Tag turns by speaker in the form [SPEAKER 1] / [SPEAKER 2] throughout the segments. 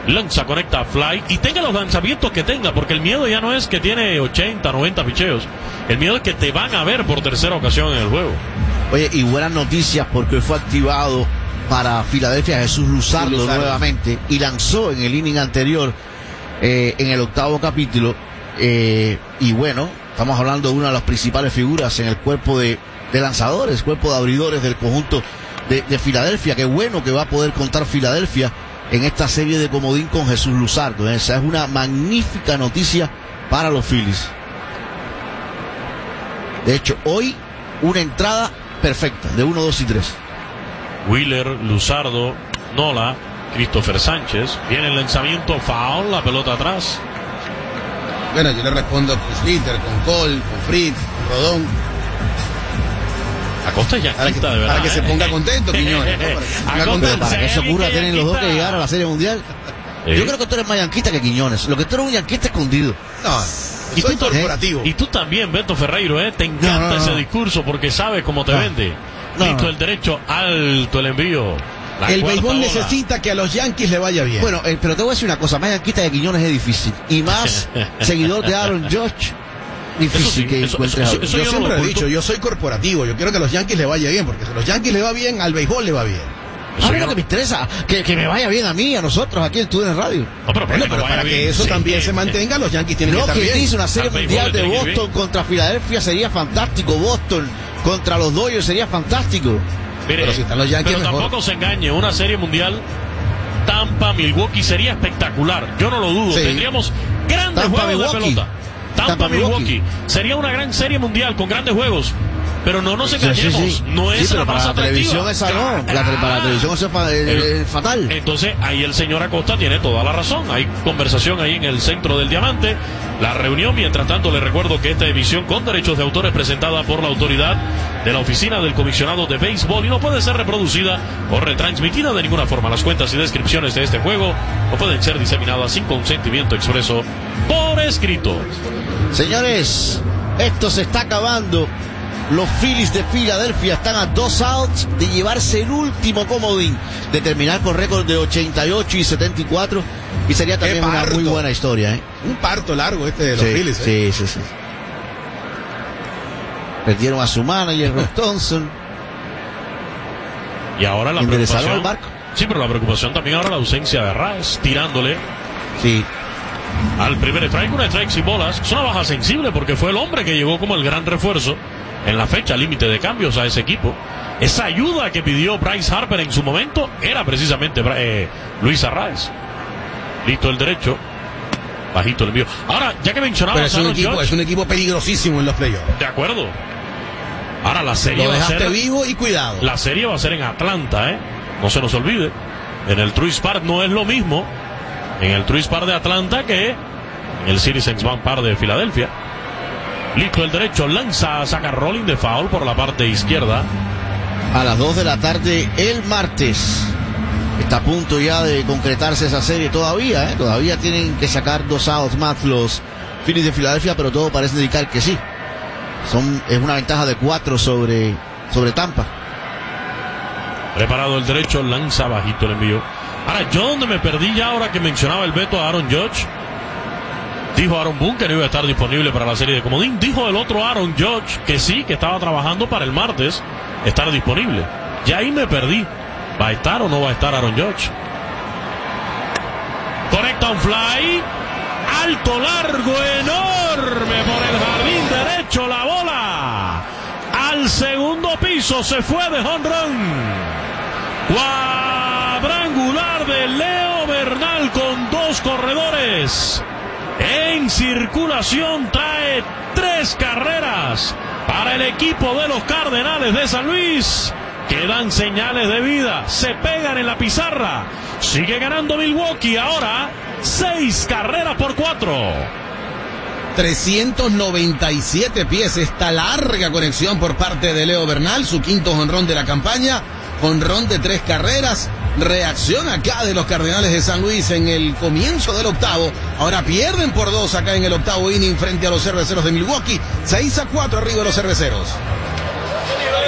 [SPEAKER 1] Lanza, conecta, fly, y tenga los lanzamientos que tenga, porque el miedo ya no es que tiene 80, 90 picheos. El miedo es que te van a ver por tercera ocasión en el juego.
[SPEAKER 2] Oye, y buenas noticias porque fue activado para Filadelfia Jesús Luzardo nuevamente y lanzó en el inning anterior, en el octavo capítulo, y bueno, estamos hablando de una de las principales figuras en el cuerpo de lanzadores, cuerpo de abridores del conjunto de Filadelfia. Qué bueno que va a poder contar Filadelfia en esta serie de comodín con Jesús Luzardo. Esa es una magnífica noticia para los Phillies. De hecho, hoy una entrada perfecta de 1, 2 y 3.
[SPEAKER 1] Wheeler, Luzardo, Nola, Christopher Sánchez. Viene el lanzamiento, foul, la pelota atrás.
[SPEAKER 3] Bueno, yo le respondo con Schlitter, con Cole, con Fritz, con Rodón.
[SPEAKER 1] Acosta es yanquista, de verdad.
[SPEAKER 3] Para que se ponga contento, Quiñones, ¿no?
[SPEAKER 2] Para que eso ocurra, tienen los dos que llegar a la Serie Mundial. Yo creo que tú eres más yanquista que Quiñones. Lo que tú eres un yanquista escondido.
[SPEAKER 3] No, soy corporativo.
[SPEAKER 1] Y tú también, Beto Ferreiro, te encanta ese discurso porque sabes cómo te vende. Listo el derecho, alto el envío.
[SPEAKER 3] El béisbol necesita que a los Yankees le vaya bien.
[SPEAKER 2] Bueno, pero te voy a decir una cosa, más yanquista que Quiñones es difícil. Y más seguidor de Aaron Judge, difícil que encuentres.
[SPEAKER 3] Yo siempre he dicho, yo soy corporativo, yo quiero que a los Yankees le vaya bien, porque si a los Yankees le va bien, al béisbol le va bien.
[SPEAKER 2] A mí lo que me interesa, que me vaya bien a mí, a nosotros, aquí en Estudio en Radio.
[SPEAKER 1] No, pero
[SPEAKER 3] para que eso también se mantenga, los Yankees tienen que estar bien.
[SPEAKER 2] Dice una serie mundial de Boston contra Filadelfia sería fantástico. Boston contra los Dodgers sería fantástico.
[SPEAKER 1] Mire,
[SPEAKER 3] pero si están los Yankees,
[SPEAKER 1] pero tampoco se engañe, una serie mundial Tampa, Milwaukee sería espectacular. Yo no lo dudo. Sí. Tendríamos grandes juegos de pelota. Tampa, Milwaukee. Sería una gran serie mundial con grandes juegos. Pero no nos engañemos, sí. No es la más atractiva.
[SPEAKER 2] Para la televisión eso es fatal.
[SPEAKER 1] Entonces ahí el señor Acosta tiene toda la razón. Hay conversación ahí en el centro del diamante. La reunión, mientras tanto les recuerdo que esta emisión con derechos de autor es presentada por la autoridad de la Oficina del Comisionado de Béisbol y no puede ser reproducida o retransmitida de ninguna forma. Las cuentas y descripciones de este juego no pueden ser diseminadas sin consentimiento expreso por escrito.
[SPEAKER 2] Señores, esto se está acabando. Los Phillies de Filadelfia están a 2 outs de llevarse el último comodín, de terminar con récord de 88 y 74, y sería también una muy buena historia,
[SPEAKER 3] Un parto largo de los Phillies.
[SPEAKER 2] Sí. Perdieron a su manager, Rob Thompson.
[SPEAKER 1] Y ahora la preocupación. Sí, pero la preocupación también ahora la ausencia de Arraez, tirándole.
[SPEAKER 2] Sí.
[SPEAKER 1] Al primer strike, una strike sin bolas. Es una baja sensible porque fue el hombre que llegó como el gran refuerzo en la fecha límite de cambios a ese equipo. Esa ayuda que pidió Bryce Harper en su momento era precisamente Luis Arraez. Listo el derecho, bajito el envío. Ahora, ya que mencionabas,
[SPEAKER 3] es un equipo peligrosísimo en los playoffs.
[SPEAKER 1] De acuerdo. Ahora la serie
[SPEAKER 3] lo dejaste vivo y cuidado.
[SPEAKER 1] La serie va a ser en Atlanta, no se nos olvide. En el Truist Park no es lo mismo en el Truist Park de Atlanta que en el Citizens Bank Park de Filadelfia. Listo el derecho, lanza, saca rolling de foul por la parte izquierda.
[SPEAKER 2] A las 2 de la tarde el martes. Está a punto ya de concretarse esa serie todavía, Todavía tienen que sacar 2 outs más los Phillies de Filadelfia, pero todo parece indicar que sí. Es una ventaja de 4 sobre Tampa.
[SPEAKER 1] Preparado el derecho, lanza bajito el envío. Ahora, yo donde me perdí ya ahora que mencionaba el veto a Aaron Judge. Dijo Aaron Boone que no iba a estar disponible para la serie de comodín. Dijo el otro Aaron Judge que sí, que estaba trabajando para el martes estar disponible. Ya ahí me perdí. ¿Va a estar o no va a estar Aaron Judge? Conecta un fly. Alto, largo, enorme por el jardín derecho. La bola al segundo piso. Se fue de home run. Cuadrangular de Leo Bernal con 2 corredores. En circulación trae 3 carreras para el equipo de los Cardenales de San Luis, que dan señales de vida, se pegan en la pizarra. Sigue ganando Milwaukee, ahora 6 carreras por 4.
[SPEAKER 3] 397 pies, esta larga conexión por parte de Leo Bernal, su 5º jonrón de la campaña, jonrón de 3 carreras. Reacción acá de los Cardenales de San Luis en el comienzo del octavo. Ahora pierden por 2 acá en el octavo inning frente a los Cerveceros de Milwaukee. 6-4 arriba de los Cerveceros.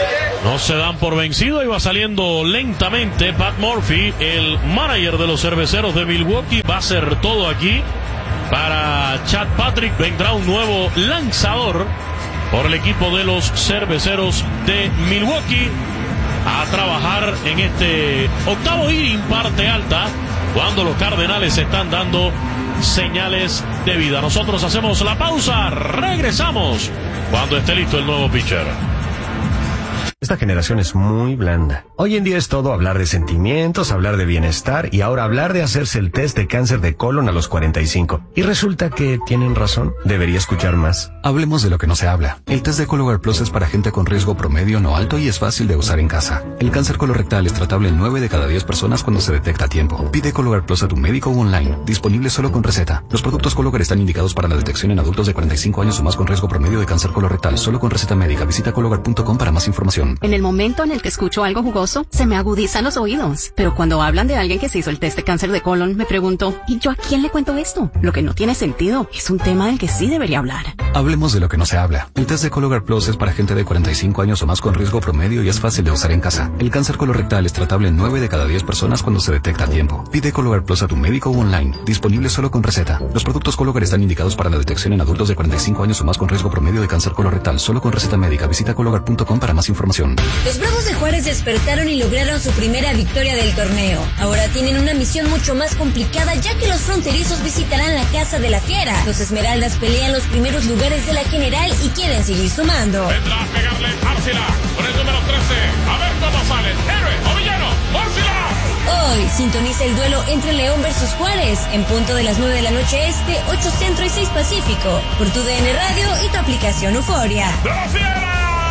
[SPEAKER 1] No se dan por vencido y va saliendo lentamente Pat Murphy, el manager de los Cerveceros de Milwaukee. Va a hacer todo aquí para Chad Patrick. Vendrá un nuevo lanzador por el equipo de los Cerveceros de Milwaukee a trabajar en este octavo inning, parte alta, cuando los Cardenales están dando señales de vida. Nosotros hacemos la pausa, regresamos cuando esté listo el nuevo pitcher.
[SPEAKER 4] Esta generación es muy blanda. Hoy en día es todo hablar de sentimientos, hablar de bienestar y ahora hablar de hacerse el test de cáncer de colon a los 45. Y resulta que tienen razón. Debería escuchar más.
[SPEAKER 5] Hablemos de lo que no se habla. El test de Cologuard Plus es para gente con riesgo promedio no alto y es fácil de usar en casa. El cáncer colorectal es tratable en 9 de cada 10 personas cuando se detecta a tiempo. Pide Cologuard Plus a tu médico o online. Disponible solo con receta. Los productos Cologuard están indicados para la detección en adultos de 45 años o más con riesgo promedio de cáncer colorectal. Solo con receta médica. Visita Cologuard.com para más información.
[SPEAKER 6] En el momento en el que escucho algo jugoso, se me agudizan los oídos. Pero cuando hablan de alguien que se hizo el test de cáncer de colon, me pregunto, ¿y yo a quién le cuento esto? Lo que no tiene sentido. Es un tema del que sí debería hablar.
[SPEAKER 5] Hablemos de lo que no se habla. El test de Cologuard Plus es para gente de 45 años o más con riesgo promedio y es fácil de usar en casa. El cáncer colorectal es tratable en 9 de cada 10 personas cuando se detecta a tiempo. Pide Cologuard Plus a tu médico o online. Disponible solo con receta. Los productos Cologuard están indicados para la detección en adultos de 45 años o más con riesgo promedio de cáncer colorectal. Solo con receta médica. Visita Cologuard.com para más información.
[SPEAKER 7] Los Bravos de Juárez despertaron y lograron su primera victoria del torneo. Ahora tienen una misión mucho más complicada, ya que los fronterizos visitarán la casa de la fiera. Los Esmeraldas pelean los primeros lugares de la general y quieren seguir sumando.
[SPEAKER 8] Vendrá a pegarle Árcila con el número 13. A ver cómo sale. Héroe o villano. ¡Árcila!
[SPEAKER 7] Hoy sintoniza el duelo entre León versus Juárez en punto de las 9 de la noche este, 8 centro y 6 pacífico, por tu DN Radio y tu aplicación Euforia.
[SPEAKER 8] ¡La fiera!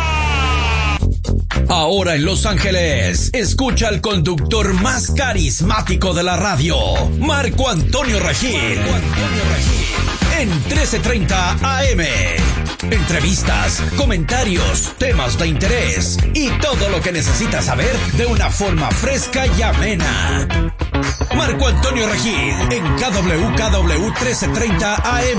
[SPEAKER 9] Ahora en Los Ángeles, escucha al conductor más carismático de la radio, Marco Antonio Regil. En 1330 AM. Entrevistas, comentarios, temas de interés y todo lo que necesitas saber de una forma fresca y amena. Marco Antonio Regil en KWKW 1330 AM.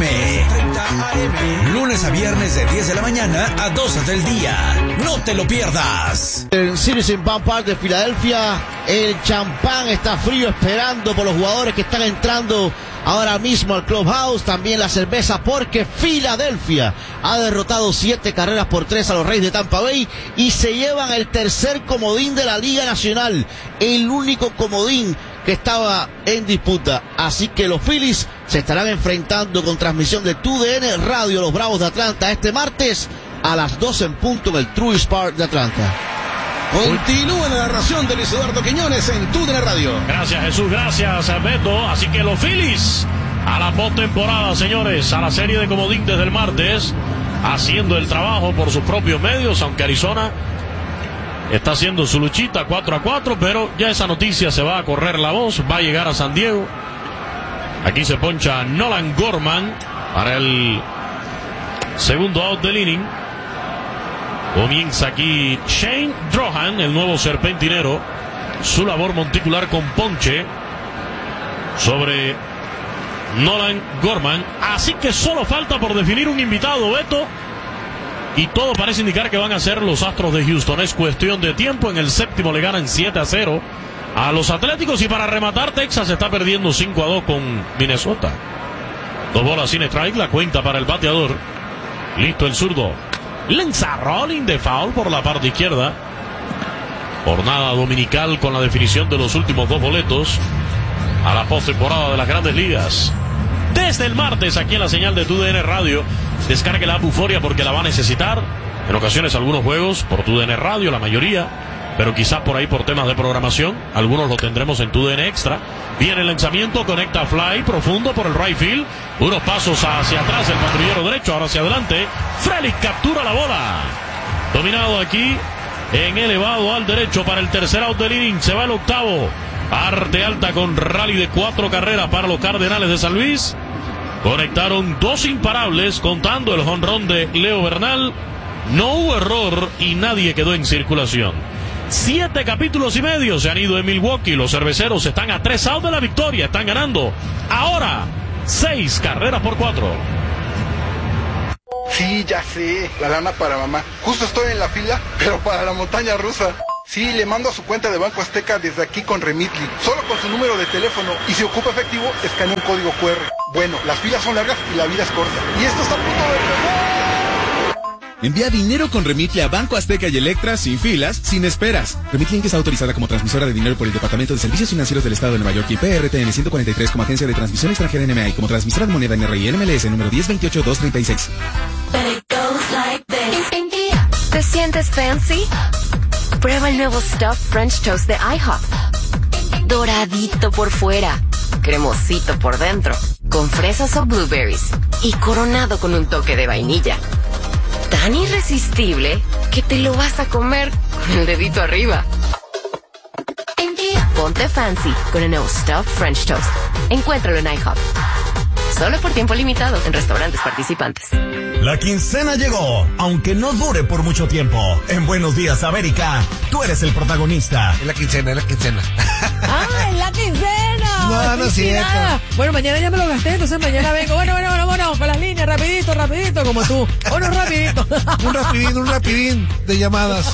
[SPEAKER 9] Lunes a viernes de 10 de la mañana a 12 del día. No te lo pierdas.
[SPEAKER 2] En Citizen Bank Park de Filadelfia, el champán está frío esperando por los jugadores que están entrando ahora mismo al Clubhouse. También la cerveza, porque Filadelfia ha derrotado 7-3 a los Reyes de Tampa Bay y se llevan el tercer comodín de la Liga Nacional, el único comodín que estaba en disputa. Así que los Phillies se estarán enfrentando con transmisión de TUDN Radio, los Bravos de Atlanta, este martes a las 12 en punto en el Truist Park de Atlanta.
[SPEAKER 3] Continúa la narración de Luis Eduardo Quiñones en TUDN Radio.
[SPEAKER 1] Gracias, Jesús, gracias, Beto. Así que los Phillies a la postemporada, señores, a la serie de comodín desde el martes, haciendo el trabajo por sus propios medios, aunque Arizona está haciendo su luchita 4-4, pero ya esa noticia se va a correr la voz, va a llegar a San Diego. Aquí se poncha Nolan Gorman para el segundo out del inning. Comienza aquí Shane Drohan, el nuevo serpentinero, su labor monticular con ponche sobre Nolan Gorman. Así que solo falta por definir un invitado, Beto, y todo parece indicar que van a ser los Astros de Houston. Es cuestión de tiempo. En el séptimo le ganan 7-0 a los Atléticos, y para rematar, Texas está perdiendo 5-2 con Minnesota. 2 bolas sin strike, la cuenta para el bateador. Listo el zurdo. Lanza rolling de foul por la parte izquierda. Jornada dominical con la definición de los últimos 2 boletos a la postemporada de las Grandes Ligas. Desde el martes, aquí en la señal de TUDN Radio. Descargue la app Euforia porque la va a necesitar. En ocasiones algunos juegos por TUDN Radio, la mayoría, pero quizás por ahí por temas de programación, algunos lo tendremos en TUDN Extra. Viene el lanzamiento, conecta fly profundo por el right field. Unos pasos hacia atrás el patrullero derecho, ahora hacia adelante. Frelick captura la bola. Dominado aquí en elevado al derecho para el tercer out del inning. Se va el octavo. Parte alta con rally de 4 carreras para los Cardenales de San Luis. Conectaron 2 imparables, contando el jonrón de Leo Bernal. No hubo error y nadie quedó en circulación. 7 capítulos y medio se han ido en Milwaukee. Los cerveceros están a 3 outs de la victoria. Están ganando ahora 6-4.
[SPEAKER 10] Sí, ya sé, la lana para mamá. Justo estoy en la fila, pero para la montaña rusa. Sí, le mando a su cuenta de Banco Azteca desde aquí con Remitly, solo con su número de teléfono, y si ocupa efectivo, escanea un código QR. Bueno, las filas son largas y la vida es corta. Y esto está a punto de empezar.
[SPEAKER 11] Envía dinero con Remitly a Banco Azteca y Electra sin filas, sin esperas. Remitly Inc. está autorizada como transmisora de dinero por el Departamento de Servicios Financieros del Estado de Nueva York y PRTN 143 como agencia de transmisión extranjera NMA y como transmisora de moneda NRI NMLS número 1028236.
[SPEAKER 12] ¿Te sientes fancy? Prueba el nuevo Stuffed French Toast de IHOP. Doradito por fuera, cremosito por dentro, con fresas o blueberries y coronado con un toque de vainilla. Tan irresistible que te lo vas a comer con el dedito arriba. Ponte fancy con el nuevo Stuffed French Toast. Encuéntralo en IHOP. Solo por tiempo limitado en restaurantes participantes.
[SPEAKER 13] La quincena llegó, aunque no dure por mucho tiempo. En Buenos Días, América, tú eres el protagonista.
[SPEAKER 14] Es la quincena, es la quincena.
[SPEAKER 15] ¡Ah, es la quincena!
[SPEAKER 14] No, no es cierto.
[SPEAKER 15] Bueno, mañana ya me lo gasté, entonces mañana vengo. Bueno, con las líneas, rapidito, como tú. Bueno, rapidito.
[SPEAKER 14] un rapidín de llamadas.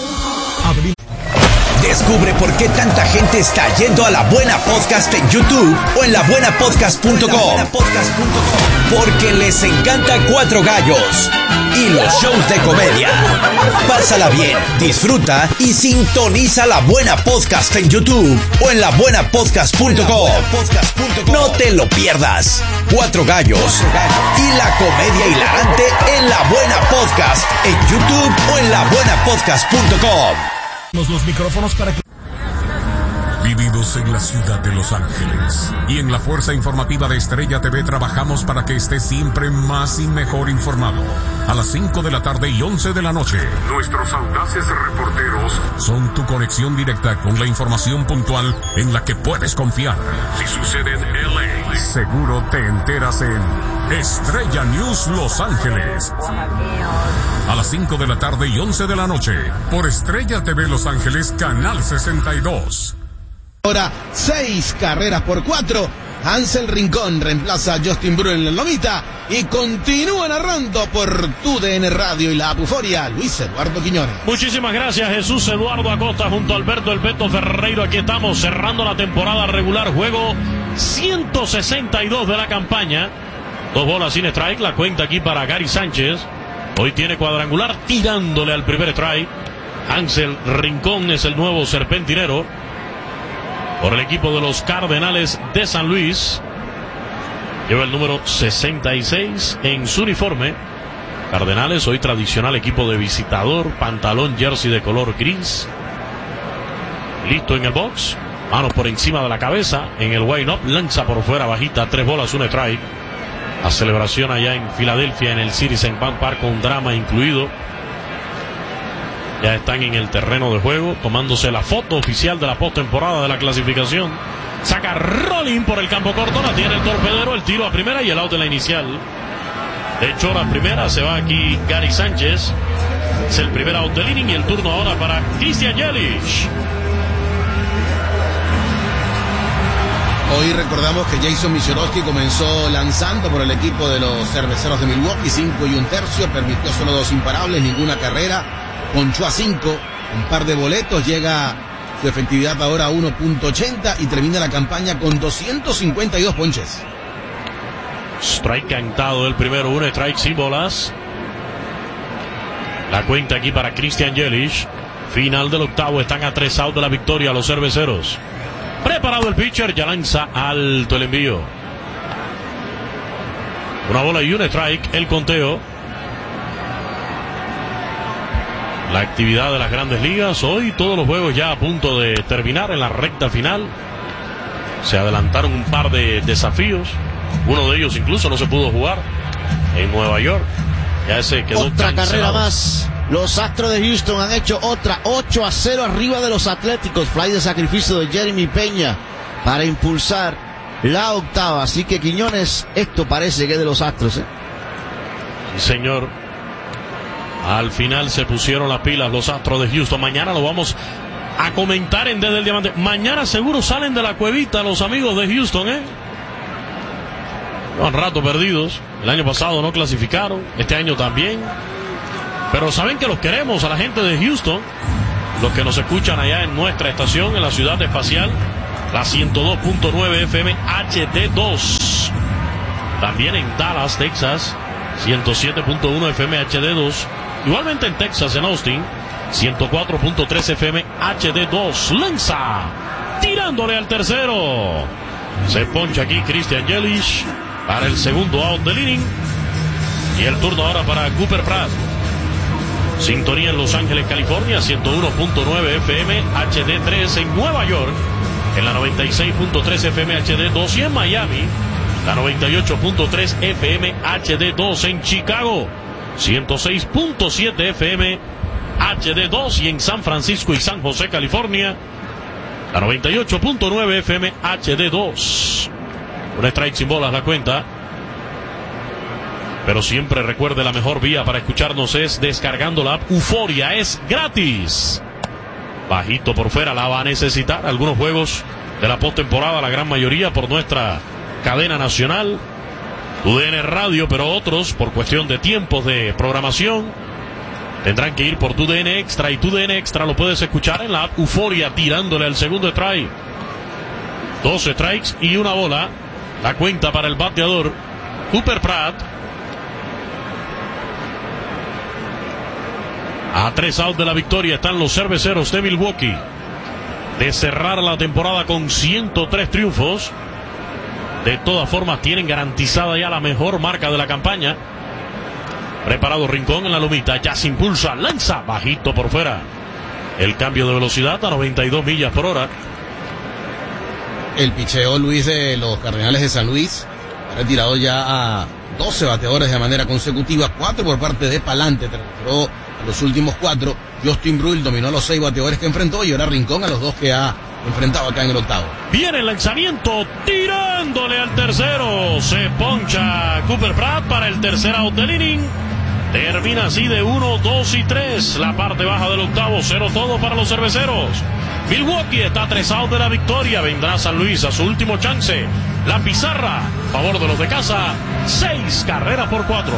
[SPEAKER 9] Descubre por qué tanta gente está yendo a La Buena Podcast en YouTube o en labuenapodcast.com. Porque les encanta Cuatro Gallos y los shows de comedia. Pásala bien, disfruta y sintoniza La Buena Podcast en YouTube o en labuenapodcast.com. No te lo pierdas. Cuatro Gallos y la comedia hilarante en La Buena Podcast en YouTube o en labuenapodcast.com.
[SPEAKER 13] Los micrófonos para que... Vividos en la ciudad de Los Ángeles y en la fuerza informativa de Estrella TV trabajamos para que estés siempre más y mejor informado. A las 5 de la tarde y 11 de la noche, nuestros audaces reporteros son tu conexión directa con la información puntual en la que puedes confiar. Si sucede en LA, seguro te enteras en Estrella News Los Ángeles. A las 5 de la tarde y 11 de la noche, por Estrella TV Los Ángeles, Canal 62.
[SPEAKER 3] Ahora 6 carreras por 4. Ansel Rincón reemplaza a Justin Brewer en la lomita y continúa narrando por tu DN Radio y la Apuforia, Luis Eduardo Quiñones.
[SPEAKER 1] Muchísimas gracias, Jesús Eduardo Acosta junto a Alberto El Beto Ferreiro. Aquí estamos cerrando la temporada regular, juego 162 de la campaña. 2 bolas sin strike, la cuenta aquí para Gary Sánchez. Hoy tiene cuadrangular tirándole al primer strike. Ansel Rincón es el nuevo serpentinero por el equipo de los Cardenales de San Luis. Lleva el número 66 en su uniforme. Cardenales, hoy tradicional equipo de visitador, pantalón jersey de color gris. Listo en el box, manos por encima de la cabeza, en el wind-up, lanza por fuera bajita, 3 bolas, un strike. La celebración allá en Filadelfia, en el Citizens Bank Park, con drama incluido. Ya están en el terreno de juego, tomándose la foto oficial de la postemporada de la clasificación. Saca Rolling por el campo corto, la tiene el torpedero, el tiro a primera y el out de la inicial. De hecho, la primera se va aquí Gary Sánchez. Es el primer out del inning y el turno ahora para Christian Yelich.
[SPEAKER 3] Hoy recordamos que Jason Misiorowski comenzó lanzando por el equipo de los Cerveceros de Milwaukee, 5 1/3, permitió solo 2 imparables, ninguna carrera, ponchó a 5, un par de boletos, llega su efectividad ahora a 1.80 y termina la campaña con 252 ponches.
[SPEAKER 1] Strike cantado el primero, un strike sin bolas. La cuenta aquí para Christian Yelich. Final del octavo, están a 3 outs de la victoria los Cerveceros. Preparado el pitcher, ya lanza alto el envío. 1 bola y un strike, el conteo. La actividad de las grandes ligas, hoy todos los juegos ya a punto de terminar en la recta final. Se adelantaron un par de desafíos. Uno de ellos incluso no se pudo jugar en Nueva York. Ya ese quedó
[SPEAKER 2] otra
[SPEAKER 1] cancelado.
[SPEAKER 2] Carrera más. Los Astros de Houston han hecho otra, 8-0 arriba de los Atléticos. Fly de sacrificio de Jeremy Peña para impulsar la octava. Así que, Quiñones, esto parece que es de los Astros, ¿eh?
[SPEAKER 1] Sí, señor. Al final se pusieron las pilas los Astros de Houston. Mañana lo vamos a comentar en Desde el Diamante. Mañana seguro salen de la cuevita los amigos de Houston, ¿eh? Un rato perdidos. El año pasado no clasificaron. Este año también. Pero saben que los queremos a la gente de Houston. Los que nos escuchan allá en nuestra estación, en la ciudad espacial. La 102.9 FM HD2. También en Dallas, Texas. 107.1 FM HD2. Igualmente en Texas, en Austin. 104.3 FM HD2. Lanza. Tirándole al tercero. Se poncha aquí Christian Yelich para el segundo out del inning. Y el turno ahora para Cooper Pratt. Sintonía en Los Ángeles, California, 101.9 FM HD3 en Nueva York, en la 96.3 FM HD2 y en Miami, la 98.3 FM HD2 en Chicago, 106.7 FM HD2 y en San Francisco y San José, California, la 98.9 FM HD2. Un strike sin bolas la cuenta. Pero siempre recuerde, la mejor vía para escucharnos es descargando la app Euforia. Es gratis. Bajito por fuera, la va a necesitar. Algunos juegos de la postemporada, la gran mayoría por nuestra cadena nacional, TUDN Radio, pero otros, por cuestión de tiempos de programación, tendrán que ir por TUDN Extra. Y TUDN Extra lo puedes escuchar en la app Euforia, tirándole al segundo strike. 2 strikes y una bola. La cuenta para el bateador Cooper Pratt. A 3 outs de la victoria están los cerveceros de Milwaukee, de cerrar la temporada con 103 triunfos. De todas formas tienen garantizada ya la mejor marca de la campaña. Preparado Rincón en la lomita, ya se impulsa, lanza bajito por fuera. El cambio de velocidad a 92 millas por hora.
[SPEAKER 3] El picheo, Luis, de los Cardenales de San Luis ha retirado ya a 12 bateadores de manera consecutiva, 4 por parte de Palante, retiró a los últimos 4. Justin Bruihl dominó a los 6 bateadores que enfrentó y ahora Rincón a los 2 que ha enfrentado acá en el octavo.
[SPEAKER 1] Viene el lanzamiento, tirándole al tercero. Se poncha Cooper Pratt para el tercer out del inning. Termina así de 1, 2 y 3. La parte baja del octavo, 0 todo para los cerveceros. Milwaukee está a 3 outs de la victoria. Vendrá San Luis a su último chance. La pizarra, a favor de los de casa, 6 carreras por 4.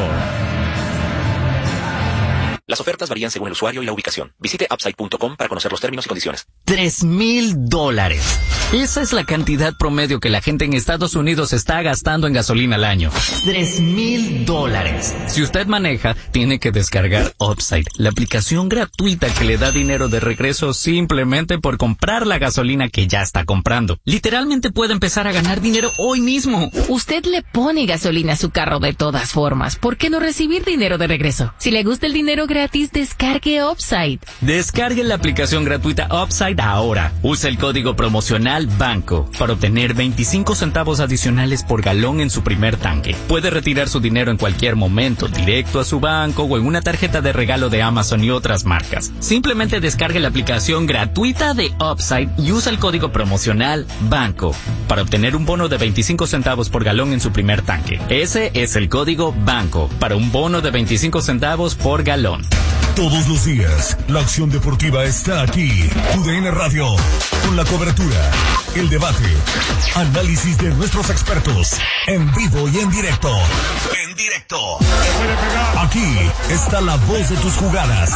[SPEAKER 16] Las ofertas varían según el usuario y la ubicación. Visite Upside.com para conocer los términos y condiciones.
[SPEAKER 17] $3,000. Esa es la cantidad promedio que la gente en Estados Unidos está gastando en gasolina al año. $3,000. Si usted maneja, tiene que descargar Upside, la aplicación gratuita que le da dinero de regreso simplemente por comprar la gasolina que ya está comprando. Literalmente puede empezar a ganar dinero hoy mismo.
[SPEAKER 18] Usted le pone gasolina a su carro de todas formas. ¿Por qué no recibir dinero de regreso? Si le gusta el dinero gratis, descargue Upside.
[SPEAKER 17] Descargue la aplicación gratuita Upside ahora. Usa el código promocional BANCO para obtener 25 centavos adicionales por galón en su primer tanque. Puede retirar su dinero en cualquier momento, directo a su banco o en una tarjeta de regalo de Amazon y otras marcas. Simplemente descargue la aplicación gratuita de Upside y usa el código promocional BANCO para obtener un bono de 25 centavos por galón en su primer tanque. Ese es el código BANCO para un bono de 25 centavos por galón.
[SPEAKER 19] Todos los días, la acción deportiva está aquí. TUDN Radio, con la cobertura, el debate, análisis de nuestros expertos, en vivo y en directo. En directo. Aquí está la voz de tus jugadas.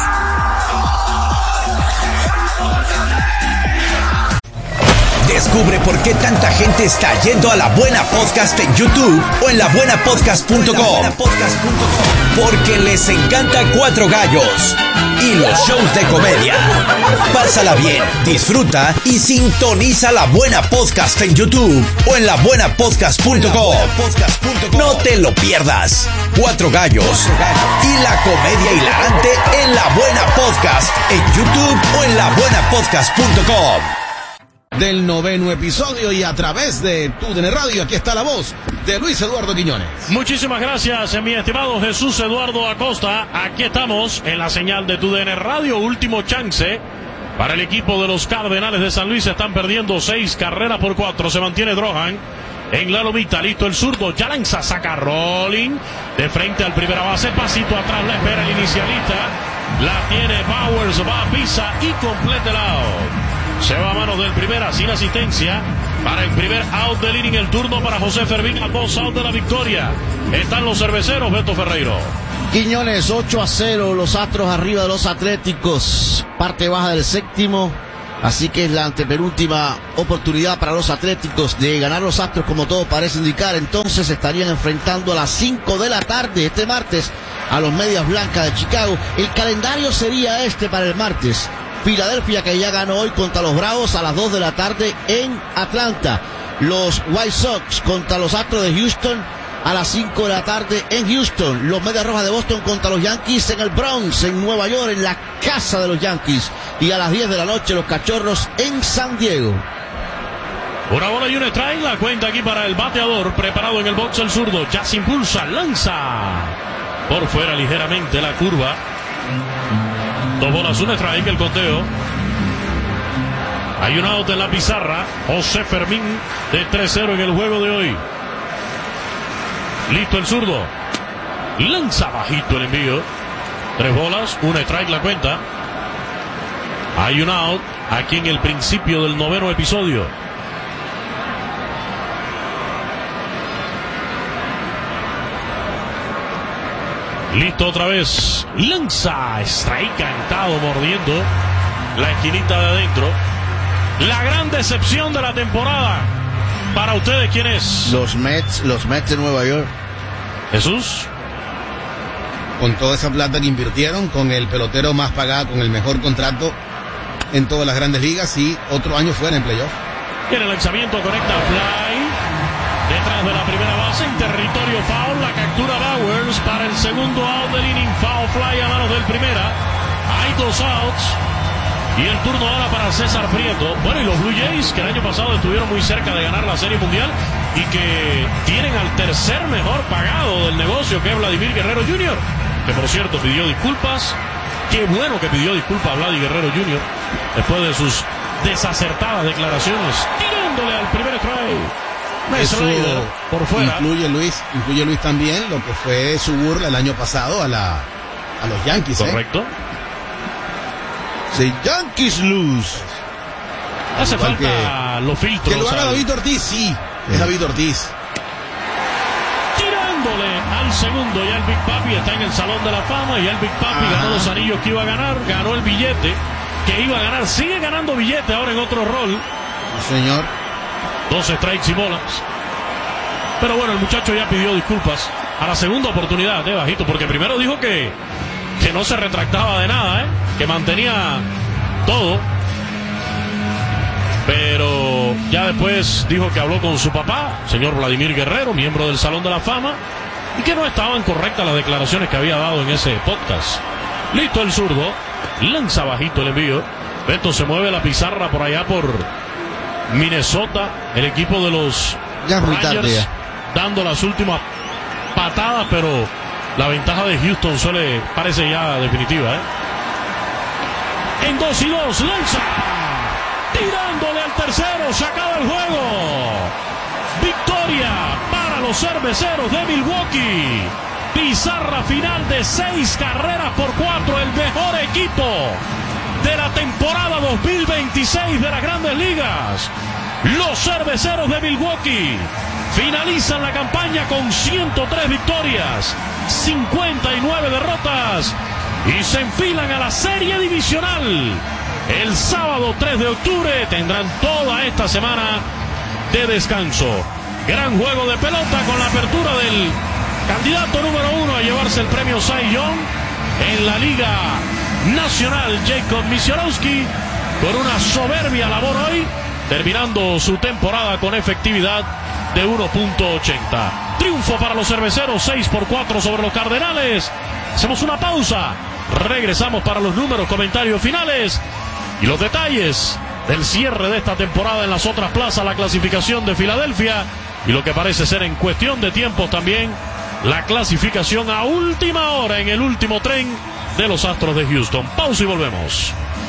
[SPEAKER 9] Descubre por qué tanta gente está yendo a La Buena Podcast en YouTube o en labuenapodcast.com. Porque les encanta Cuatro Gallos y los shows de comedia. Pásala bien, disfruta y sintoniza La Buena Podcast en YouTube o en labuenapodcast.com. No te lo pierdas. Cuatro Gallos y la comedia hilarante en La Buena Podcast en YouTube o en labuenapodcast.com.
[SPEAKER 3] Del 9º episodio y a través de TUDN Radio, aquí está la voz de Luis Eduardo Quiñones.
[SPEAKER 1] Muchísimas gracias, mi estimado Jesús Eduardo Acosta. Aquí estamos en la señal de TUDN Radio, último chance para el equipo de los Cardenales de San Luis. Están perdiendo 6 carreras por 4. Se mantiene Drohan en la lomita, listo el zurdo, ya lanza, saca Rolling de frente al primera base, pasito atrás, la espera el inicialista, la tiene Bowers, va a pisa y completa el out. Se va a manos del primera sin asistencia. Para el primer out del inning, el turno para José Fermín, a 2 out de la victoria. Están los cerveceros, Beto Ferreiro.
[SPEAKER 2] Quiñones, 8-0, los Astros arriba de los Atléticos. Parte baja del séptimo. Así que es la antepenúltima oportunidad para los Atléticos de ganar los Astros, como todo parece indicar. Entonces estarían enfrentando a las 5 de la tarde este martes a los Medias Blancas de Chicago. El calendario sería este para el martes: Filadelfia, que ya ganó hoy contra los Bravos, a las 2 de la tarde en Atlanta. Los White Sox contra los Astros de Houston a las 5 de la tarde en Houston. Los Medias Rojas de Boston contra los Yankees en el Bronx, en Nueva York, en la casa de los Yankees. Y a las 10 de la noche los Cachorros en San Diego.
[SPEAKER 1] Una bola y un strike, la cuenta aquí para el bateador, preparado en el box el zurdo. Ya se impulsa, lanza por fuera ligeramente la curva. 2 bolas, un strike, el conteo. Hay un out en la pizarra. José Fermín de 3-0 en el juego de hoy. Listo el zurdo. Lanza bajito el envío. 3 bolas, un strike, la cuenta. Hay un out aquí en el principio del 9º episodio. Listo otra vez. Lanza. Strike cantado, mordiendo la esquinita de adentro. La gran decepción de la temporada. Para ustedes, ¿quién es?
[SPEAKER 2] Los Mets de Nueva York.
[SPEAKER 1] Jesús.
[SPEAKER 3] Con toda esa plata que invirtieron, con el pelotero más pagado, con el mejor contrato en todas las grandes ligas, y otro año fuera en playoff.
[SPEAKER 1] Y en el lanzamiento conecta fly. Detrás de la primera base, en territorio foul, la captura Bowers para el segundo out del inning. Foul fly a manos del primera. Hay 2 outs. Y el turno ahora para César Prieto. Bueno, y los Blue Jays, que el año pasado estuvieron muy cerca de ganar la Serie Mundial y que tienen al tercer mejor pagado del negocio, que es Vladimir Guerrero Jr., que por cierto pidió disculpas. Qué bueno que pidió disculpas a Vladimir Guerrero Jr. después de sus desacertadas declaraciones, tirándole al primer strike.
[SPEAKER 3] Eso
[SPEAKER 1] por fuera.
[SPEAKER 3] Incluye Luis también lo que fue su burla el año pasado a los Yankees.
[SPEAKER 1] Correcto.
[SPEAKER 2] The Yankees lose.
[SPEAKER 1] Hace falta los filtros.
[SPEAKER 3] Que lo haga David Ortiz, sí. Es David Ortiz.
[SPEAKER 1] Tirándole al segundo, ya el Big Papi está en el Salón de la Fama. Y el Big Papi ganó los anillos que iba a ganar, ganó el billete que iba a ganar, sigue ganando billete ahora en otro rol.
[SPEAKER 3] Sí, señor.
[SPEAKER 1] 2 strikes y bolas. Pero bueno, el muchacho ya pidió disculpas a la segunda oportunidad, bajito, porque primero dijo que no se retractaba de nada, que mantenía todo. Pero ya después dijo que habló con su papá, señor Vladimir Guerrero, miembro del Salón de la Fama, y que no estaban correctas las declaraciones que había dado en ese podcast. Listo el zurdo, lanza bajito el envío. Beto, se mueve la pizarra por allá por Minnesota, el equipo de los Rangers, dando las últimas patadas, pero la ventaja de Houston parece ya definitiva. En 2-2, lanza, tirándole al tercero, se acaba el juego. Victoria para los cerveceros de Milwaukee. Pizarra final de 6 carreras por 4, el mejor equipo de la temporada 2026 de las Grandes Ligas. Los cerveceros de Milwaukee finalizan la campaña con 103 victorias, 59 derrotas y se enfilan a la serie divisional. El sábado 3 de octubre tendrán toda esta semana de descanso. Gran juego de pelota con la apertura del candidato número 1 a llevarse el premio Cy Young en la Liga Nacional, Jacob Misiorowski, con una soberbia labor hoy, terminando su temporada con efectividad de 1.80. Triunfo para los cerveceros, 6-4 sobre los Cardenales. Hacemos una pausa, regresamos para los números, comentarios finales y los detalles del cierre de esta temporada en las otras plazas, la clasificación de Filadelfia y lo que parece ser en cuestión de tiempos también la clasificación a última hora en el último tren de los Astros de Houston. Pausa y volvemos.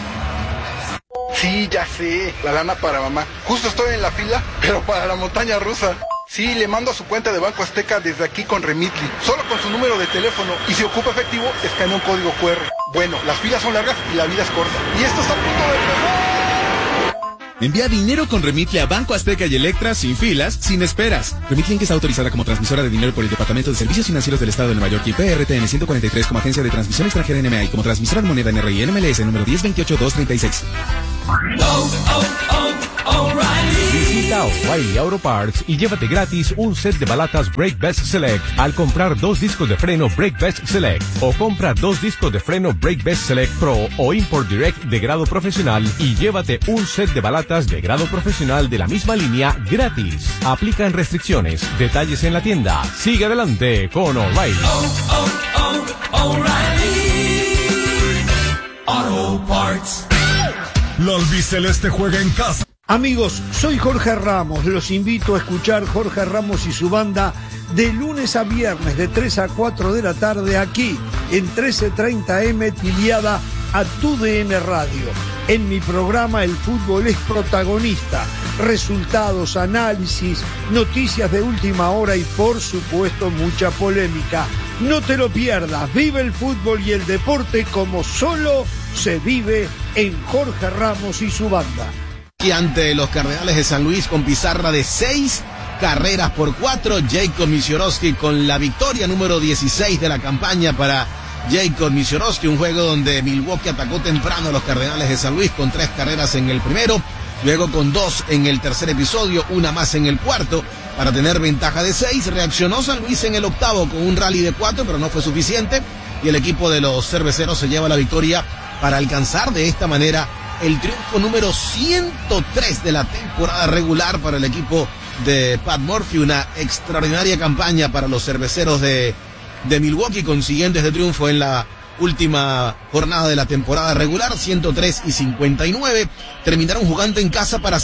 [SPEAKER 10] Sí, ya sé, la lana para mamá. Justo estoy en la fila, pero para la montaña rusa. Sí, le mando a su cuenta de Banco Azteca desde aquí con Remitly, solo con su número de teléfono, y si ocupa efectivo, escanea un código QR. Bueno, las filas son largas y la vida es corta. Y esto está a punto de empezar.
[SPEAKER 11] Envía dinero con Remitly a Banco Azteca y Electra sin filas, sin esperas. Remitly es autorizada como transmisora de dinero por el Departamento de Servicios Financieros del Estado de Nueva York y PRTN 143 como agencia de transmisión extranjera NMA y como transmisora de moneda NRI NMLS número 1028236.
[SPEAKER 20] Visita O'Reilly Auto Parts y llévate gratis un set de balatas Brake Best Select al comprar 2 discos de freno Brake Best Select, o compra 2 discos de freno Brake Best Select Pro o Import Direct de grado profesional y llévate un set de balatas de grado profesional de la misma línea gratis. Aplican restricciones. Detalles en la tienda. Sigue adelante con O'Reilly.
[SPEAKER 19] Auto Parts. La albiceleste juega en casa.
[SPEAKER 21] Amigos, soy Jorge Ramos. Los invito a escuchar Jorge Ramos y su banda de lunes a viernes de 3 a 4 de la tarde aquí en 1330M Tiliada a TUDN Radio. En mi programa el fútbol es protagonista. Resultados, análisis, noticias de última hora y por supuesto mucha polémica. No te lo pierdas. Vive el fútbol y el deporte como solo se vive en Jorge Ramos y su banda.
[SPEAKER 3] Y ante los Cardenales de San Luis con pizarra de 6 carreras por 4, Jacob Misiorowski con la victoria número 16 de la campaña para Jacob Misiorowski, un juego donde Milwaukee atacó temprano a los Cardenales de San Luis con 3 carreras en el primero, luego con 2 en el tercer episodio, una más en el cuarto, para tener ventaja de 6. Reaccionó San Luis en el octavo con un rally de 4, pero no fue suficiente, y el equipo de los cerveceros se lleva la victoria para alcanzar de esta manera el triunfo número 103 de la temporada regular para el equipo de Pat Murphy. Una extraordinaria campaña para los cerveceros de Milwaukee, consiguiendo este triunfo en la última jornada de la temporada regular, 103-59. Terminaron jugando en casa para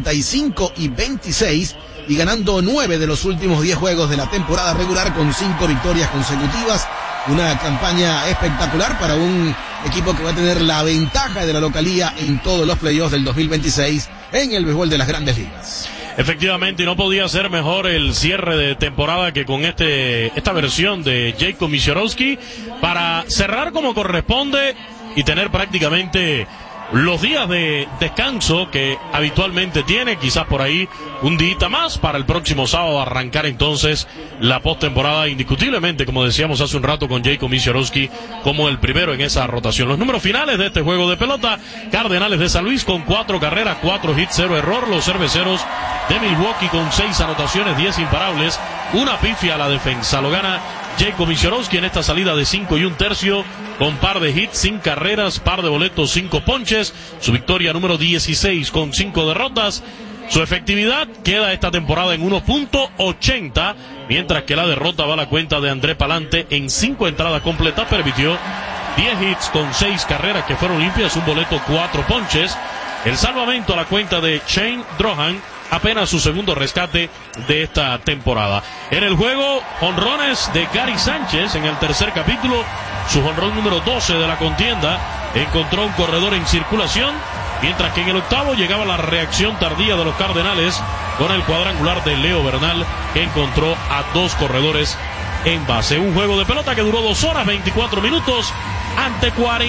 [SPEAKER 3] 55-26 y ganando 9 de los últimos 10 juegos de la temporada regular con 5 victorias consecutivas. Una campaña espectacular para un equipo que va a tener la ventaja de la localía en todos los playoffs del 2026 en el béisbol de las Grandes Ligas.
[SPEAKER 1] Efectivamente, y no podía ser mejor el cierre de temporada que con esta versión de Jacob Misiorowski para cerrar como corresponde y tener prácticamente los días de descanso que habitualmente tiene, quizás por ahí un día más para el próximo sábado arrancar entonces la postemporada, indiscutiblemente, como decíamos hace un rato, con Jacob Misiorowski como el primero en esa rotación. Los números finales de este juego de pelota: Cardenales de San Luis con 4 carreras, 4 hits, 0 error. Los cerveceros de Milwaukee con 6 anotaciones, 10 imparables, una pifia a la defensa. Lo gana Jacob Misiorowski en esta salida de 5 1/3, con par de hits, sin carreras, par de boletos, 5 ponches. Su victoria número 16 con 5 derrotas. Su efectividad queda esta temporada en 1.80, mientras que la derrota va a la cuenta de André Palante. En 5 entradas completas permitió 10 hits con 6 carreras que fueron limpias, un boleto, 4 ponches. El salvamento a la cuenta de Shane Drohan, apenas su segundo rescate de esta temporada. En el juego, jonrones de Gary Sánchez en el tercer capítulo, su jonrón número 12 de la contienda, encontró un corredor en circulación, mientras que en el octavo llegaba la reacción tardía de los Cardenales con el cuadrangular de Leo Bernal, que encontró a 2 corredores en base. Un juego de pelota que duró 2 horas 24 minutos ante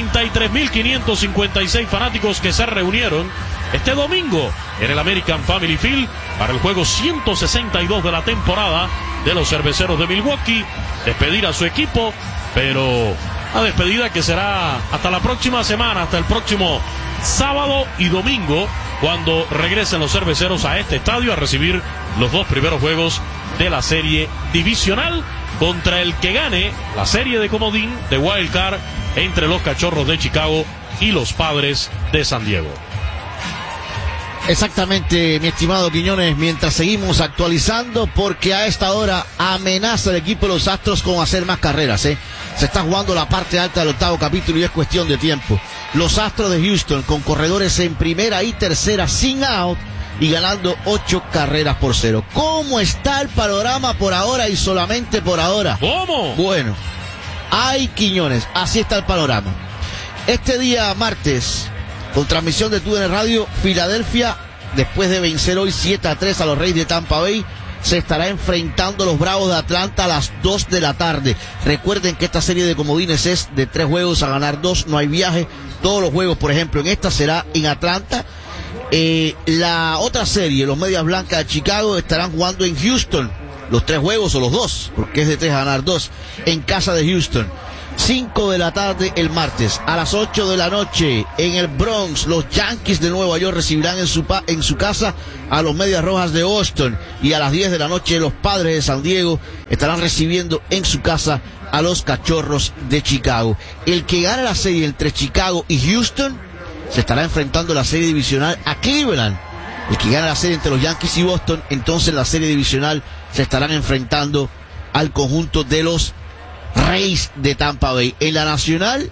[SPEAKER 1] 43.556 fanáticos que se reunieron este domingo en el American Family Field para el juego 162 de la temporada de los cerveceros de Milwaukee. Despedir a su equipo, pero una despedida que será hasta la próxima semana, hasta el próximo sábado y domingo, cuando regresen los cerveceros a este estadio a recibir los 2 primeros juegos de la serie divisional, contra el que gane la serie de comodín de Wild Card entre los Cachorros de Chicago y los Padres de San Diego.
[SPEAKER 2] Exactamente, mi estimado Quiñones, mientras seguimos actualizando, porque a esta hora amenaza el equipo de los Astros con hacer más carreras, Se está jugando la parte alta del octavo capítulo y es cuestión de tiempo. Los Astros de Houston con corredores en primera y tercera sin out y ganando 8 carreras por 0. ¿Cómo está el panorama por ahora y solamente por ahora?
[SPEAKER 1] ¿Cómo?
[SPEAKER 2] Bueno, ay, Quiñones, así está el panorama. Este día martes, con transmisión de TUDN Radio, Filadelfia, después de vencer hoy 7-3 a los Reyes de Tampa Bay, se estará enfrentando a los Bravos de Atlanta a las 2 de la tarde. Recuerden que esta serie de comodines es de 3 juegos a ganar 2, no hay viaje. Todos los juegos, por ejemplo, en esta será en Atlanta. La otra serie, los Medias Blancas de Chicago, estarán jugando en Houston, los 3 juegos o los 2, porque es de 3 ganar 2, en casa de Houston. 5 de la tarde el martes. A las 8 de la noche en el Bronx, los Yankees de Nueva York recibirán en su casa a los Medias Rojas de Boston. Y a las 10 de la noche los Padres de San Diego estarán recibiendo en su casa a los Cachorros de Chicago. El que gane la serie entre Chicago y Houston se estará enfrentando la serie divisional a Cleveland. El que gane la serie entre los Yankees y Boston, entonces la serie divisional se estarán enfrentando al conjunto de los Rays de Tampa Bay. En la nacional,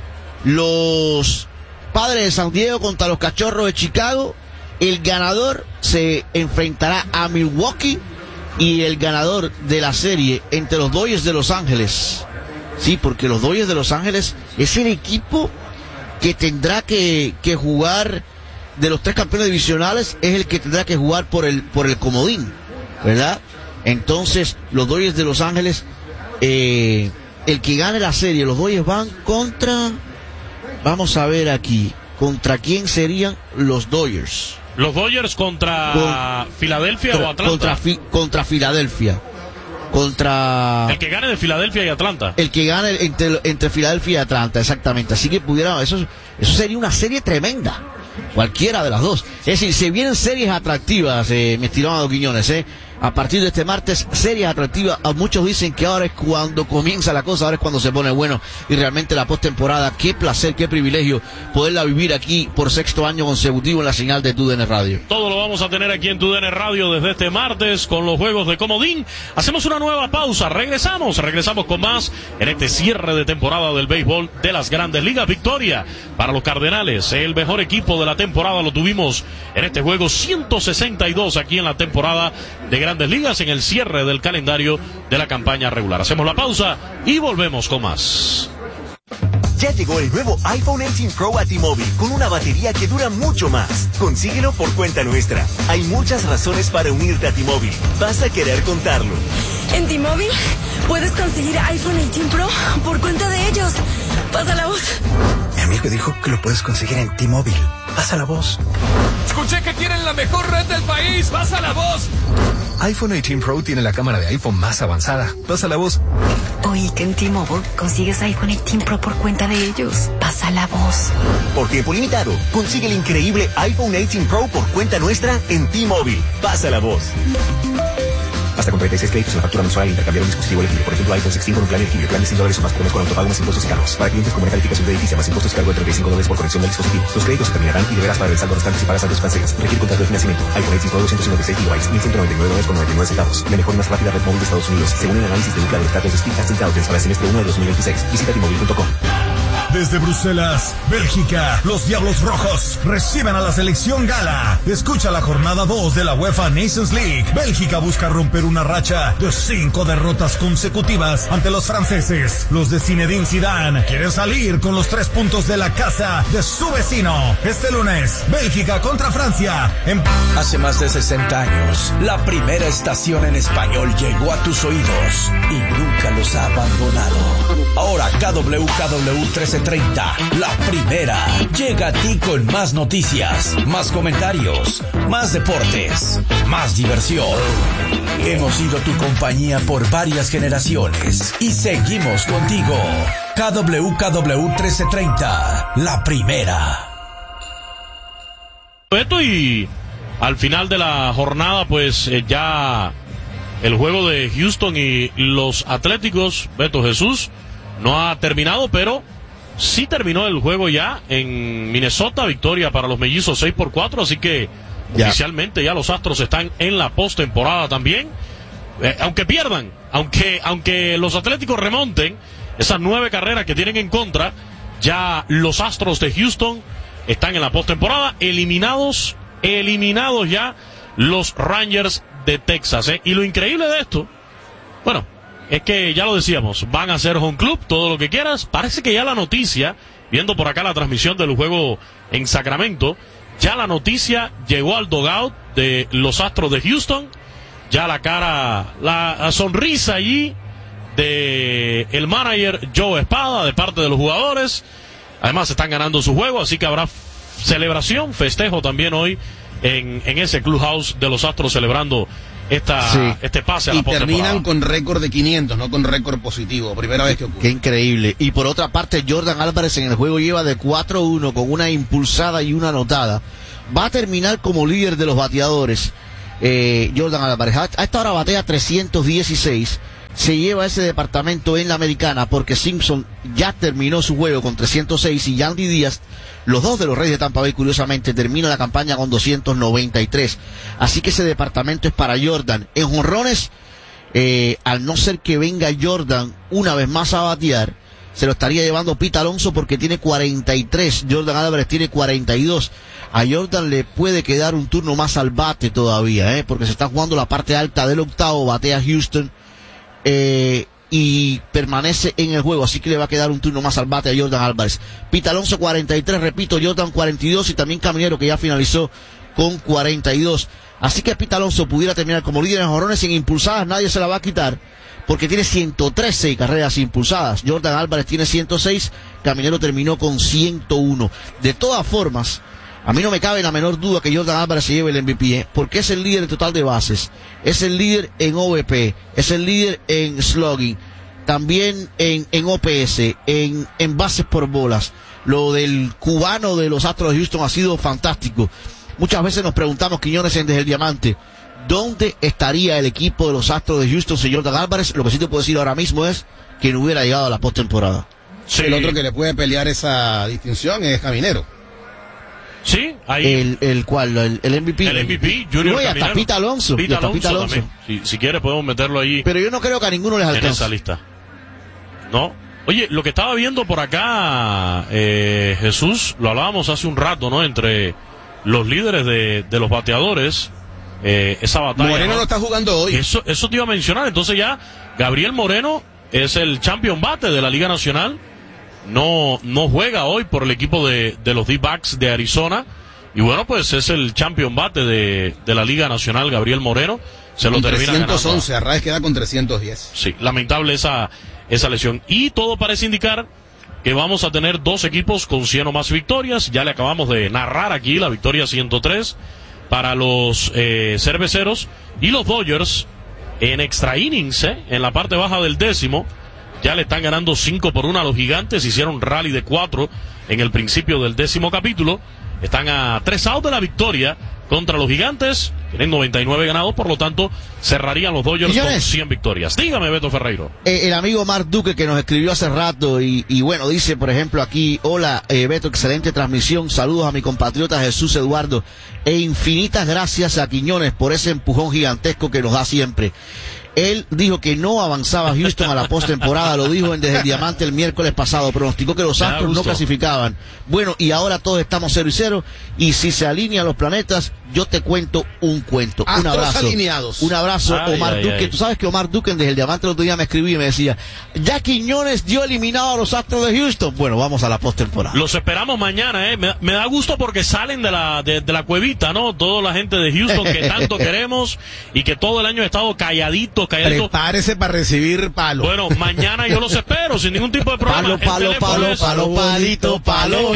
[SPEAKER 2] los Padres de San Diego contra los Cachorros de Chicago. El ganador se enfrentará a Milwaukee, y el ganador de la serie entre los Dodgers de Los Ángeles. Sí, porque los Dodgers de Los Ángeles es el equipo que tendrá que jugar de los 3 campeones divisionales, es el que tendrá que jugar por el comodín, ¿verdad? Entonces, los Dodgers de Los Ángeles, el que gane la serie, los Dodgers van contra, vamos a ver aquí, ¿contra quién serían los Dodgers?
[SPEAKER 1] Los Dodgers contra Filadelfia o Atlanta.
[SPEAKER 2] Contra Filadelfia. Contra
[SPEAKER 1] el que gane de Filadelfia y Atlanta.
[SPEAKER 2] El que gane entre Filadelfia y Atlanta, exactamente. Así que eso sería una serie tremenda. Cualquiera de las dos. Es decir, se vienen series atractivas, mi estimado Quiñones, a partir de este martes, series atractivas. Muchos dicen que ahora es cuando comienza la cosa, ahora es cuando se pone bueno, y realmente la postemporada, qué placer, qué privilegio poderla vivir aquí por 6º año consecutivo en la señal de TUDN Radio.
[SPEAKER 1] Todo lo vamos a tener aquí en TUDN Radio desde este martes con los juegos de comodín. Hacemos una nueva pausa, regresamos con más en este cierre de temporada del béisbol de las Grandes Ligas. Victoria para los Cardenales, el mejor equipo de la temporada lo tuvimos en este juego 162 aquí en la temporada de Grandes Ligas, en el cierre del calendario de la campaña regular. Hacemos la pausa y volvemos con más.
[SPEAKER 4] Ya llegó el nuevo iPhone 18 Pro a T-Mobile con una batería que dura mucho más. Consíguelo por cuenta nuestra. Hay muchas razones para unirte a T-Mobile. Vas a querer contarlo.
[SPEAKER 22] En T-Mobile puedes conseguir iPhone 18 Pro por cuenta de ellos. Pasa la voz.
[SPEAKER 23] Mi amigo dijo que lo puedes conseguir en T-Mobile. Pasa la voz.
[SPEAKER 24] Escuché que tienen la mejor red del país. Pasa la voz.
[SPEAKER 23] iPhone 18 Pro tiene la cámara de iPhone más avanzada. Pasa la voz.
[SPEAKER 22] Oí que en T-Mobile consigues iPhone 18 Pro por cuenta de ellos. Pasa la voz.
[SPEAKER 4] Por tiempo limitado, consigue el increíble iPhone 18 Pro por cuenta nuestra en T-Mobile. Pasa la voz.
[SPEAKER 23] Hasta con 36 créditos en la factura mensual al intercambiar un dispositivo elegible. Por ejemplo, iPhone 16 con un plan elegible. Plan de $100 o más por mes con autopago más impuestos y cargos. Para clientes con una calificación de edificio más impuestos y cargo de $35 por conexión del dispositivo. Los créditos se terminarán y deberás pagar el saldo restante si pagas saldos franceses. Requiere contrato de financiamiento. iPhone 18 Pro 256 GB, $1.199.99. La mejor y más rápida red móvil de Estados Unidos, según el análisis de Ookla de los datos de Speedtest Intelligence para el semestre 1 de 2026. Visita T-Mobile.com.
[SPEAKER 19] Desde Bruselas, Bélgica, los Diablos Rojos reciben a la selección gala. Escucha la jornada 2 de la UEFA Nations League. Bélgica busca romper una racha de 5 derrotas consecutivas ante los franceses. Los de Zinedine Zidane quieren salir con los 3 puntos de la casa de su vecino. Este lunes, Bélgica contra Francia.
[SPEAKER 9] Hace más de 60 años, la primera estación en español llegó a tus oídos y nunca los ha abandonado. Ahora KWKW 1330, la primera, llega a ti con más noticias, más comentarios, más deportes, más diversión. Hemos sido tu compañía por varias generaciones y seguimos contigo. KWKW 1330, la primera.
[SPEAKER 1] Y al final de la jornada, pues ya el juego de Houston y los Atléticos, Beto Jesús, no ha terminado, pero sí terminó el juego ya en Minnesota, victoria para los mellizos 6-4, así que ya oficialmente ya los Astros están en la postemporada también, aunque pierdan, aunque los Atléticos remonten esas 9 carreras que tienen en contra, ya los Astros de Houston están en la postemporada, eliminados ya los Rangers de Texas, y lo increíble de esto, bueno, es que ya lo decíamos, van a ser home club, todo lo que quieras. Parece que ya la noticia, viendo por acá la transmisión del juego en Sacramento, ya la noticia llegó al dugout de los Astros de Houston. Ya la sonrisa allí de el manager Joe Espada de parte de los jugadores. Además están ganando su juego, así que habrá celebración, festejo también hoy en ese clubhouse de los Astros celebrando este pase a la
[SPEAKER 3] postemporada. Y terminan con récord de 500, no con récord positivo. Primera vez que ocurre.
[SPEAKER 2] Qué increíble. Y por otra parte, Jordan Álvarez en el juego lleva de 4-1 con una impulsada y una anotada. Va a terminar como líder de los bateadores. Jordan Álvarez a esta hora batea 316. Se lleva ese departamento en la americana porque Simpson ya terminó su juego con 306 y Yandy Díaz, los dos de los Reyes de Tampa Bay, curiosamente, termina la campaña con 293. Así que ese departamento es para Jordan. En jonrones, al no ser que venga Jordan una vez más a batear, se lo estaría llevando Pete Alonso porque tiene 43, Jordan Álvarez tiene 42. A Jordan le puede quedar un turno más al bate todavía, porque se está jugando la parte alta del octavo, batea Houston, y permanece en el juego, así que le va a quedar un turno más al bate a Jordan Álvarez. Pete Alonso 43, repito, Jordan 42 y también Caminero, que ya finalizó con 42. Así que Pete Alonso pudiera terminar como líder en jonrones. Sin impulsadas nadie se la va a quitar porque tiene 113 carreras impulsadas. Jordan Álvarez tiene 106, Caminero terminó con 101. De todas formas, a mí no me cabe la menor duda que Jordan Álvarez se lleve el MVP, porque es el líder en total de bases, es el líder en OVP, es el líder en slugging, también en OPS, en bases por bolas. Lo del cubano de los Astros de Houston ha sido fantástico. Muchas veces nos preguntamos, Quiñones, en Desde el Diamante, ¿dónde estaría el equipo de los Astros de Houston sin Jordan Álvarez? Lo que sí te puedo decir ahora mismo es que no hubiera llegado a la postemporada.
[SPEAKER 3] Sí. El otro que le puede pelear esa distinción es Caminero.
[SPEAKER 1] Sí, ahí.
[SPEAKER 2] El MVP.
[SPEAKER 1] El MVP, Junior
[SPEAKER 2] Caminero. Y hasta Pete Alonso.
[SPEAKER 1] Pete Alonso. Si quiere podemos meterlo ahí.
[SPEAKER 2] Pero yo no creo que a ninguno les alcance.
[SPEAKER 1] En esa lista. ¿No? Oye, lo que estaba viendo por acá, Jesús, lo hablábamos hace un rato, ¿no? Entre los líderes de los bateadores, esa batalla.
[SPEAKER 3] Moreno no está jugando hoy.
[SPEAKER 1] Eso te iba a mencionar. Entonces ya Gabriel Moreno es el champion bate de la Liga Nacional. No juega hoy por el equipo de los D-backs de Arizona. Y bueno, pues es el champion bate de la Liga Nacional, Gabriel Moreno. Se lo termina
[SPEAKER 3] 311, Arraez queda con 310.
[SPEAKER 1] Sí, lamentable esa lesión. Y todo parece indicar que vamos a tener dos equipos con 100 o más victorias. Ya le acabamos de narrar aquí la victoria 103 para los cerveceros. Y los Dodgers en extra innings, en la parte baja del décimo, ya le están ganando 5-1 a los Gigantes. Hicieron rally de 4 en el principio del 10º capítulo. Están a 3 outs de la victoria contra los Gigantes. Tienen 99 ganados, por lo tanto cerrarían los Dodgers con 100 victorias. Dígame, Beto Ferreiro.
[SPEAKER 2] El amigo Mark Duque, que nos escribió hace rato y bueno, dice, por ejemplo, aquí: hola, Beto, excelente transmisión, saludos a mi compatriota Jesús Eduardo e infinitas gracias a Quiñones por ese empujón gigantesco que nos da siempre. Él dijo que no avanzaba Houston a la postemporada, lo dijo en Desde el Diamante el miércoles pasado, pronosticó que los Astros no clasificaban. Bueno, y ahora todos estamos 0-0, y si se alinean los planetas, yo te cuento un cuento. Un abrazo.
[SPEAKER 3] Alineados.
[SPEAKER 2] Un abrazo, Omar Duque. Tú sabes que Omar Duque Desde el Diamante el otro día me escribía y me decía: ya Quiñones dio eliminado a los Astros de Houston. Bueno, vamos a la postemporada.
[SPEAKER 1] Los esperamos mañana, me da gusto porque salen de la cuevita, ¿no? Toda la gente de Houston que tanto queremos y que todo el año ha estado calladito.
[SPEAKER 3] Prepárese para recibir palo.
[SPEAKER 1] Bueno, mañana yo los espero sin ningún tipo de problema.
[SPEAKER 2] Palo, palito, palo,